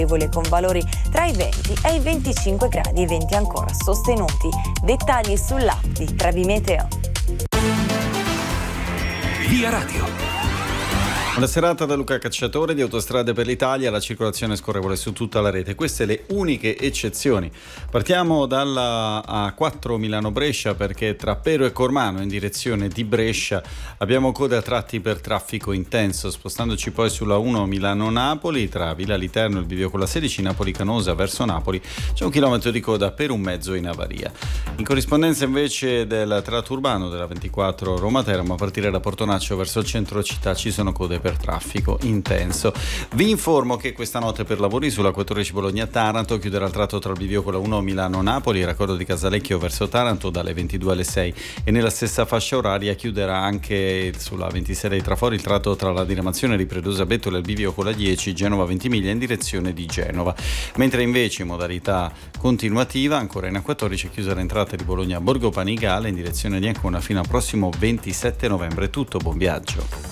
con valori tra i 20 e i 25 gradi, venti ancora sostenuti. Dettagli sull'app di Trebi Meteo. Via Radio. Buona serata da Luca Cacciatore di Autostrade per l'Italia. La circolazione è scorrevole su tutta la rete, queste le uniche eccezioni. Partiamo dalla A4 Milano-Brescia, perché tra Pero e Cormano in direzione di Brescia abbiamo code a tratti per traffico intenso. Spostandoci poi sulla 1 Milano-Napoli, tra Villa Literno e il bivio con la 16 Napoli-Canosa verso Napoli c'è 1 chilometro di coda per un mezzo in avaria. In corrispondenza invece del tratto urbano della 24 Roma-Teramo, a partire da Portonaccio verso il centro città ci sono code per traffico intenso. Vi informo che questa notte per lavori sulla 14 Bologna-Taranto chiuderà il tratto tra il bivio con la 1 Milano-Napoli, il raccordo di Casalecchio verso Taranto dalle 22 alle 6, e nella stessa fascia oraria chiuderà anche sulla 26 dei Trafori il tratto tra la diramazione di Predosa Bettola e il bivio con la 10 Genova-Ventimiglia in direzione di Genova, mentre invece in modalità continuativa ancora in A14 è chiusa l'entrata di Bologna-Borgo Panigale in direzione di Ancona fino al prossimo 27 novembre. Tutto, buon viaggio.